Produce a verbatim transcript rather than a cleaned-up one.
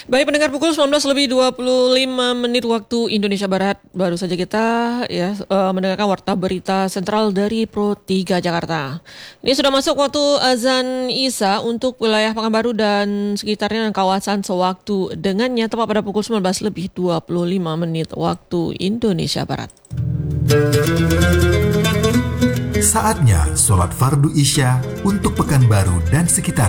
Baik pendengar, pukul sembilan belas lebih dua puluh lima menit waktu Indonesia Barat. Baru saja kita ya uh, mendengarkan warta berita sentral dari Pro tiga Jakarta. Ini sudah masuk waktu azan Isya untuk wilayah Pekanbaru dan sekitarnya dan kawasan sewaktu dengannya tepat pada pukul sembilan belas lebih dua puluh lima menit waktu Indonesia Barat. Saatnya sholat fardu Isya untuk Pekanbaru dan sekitar.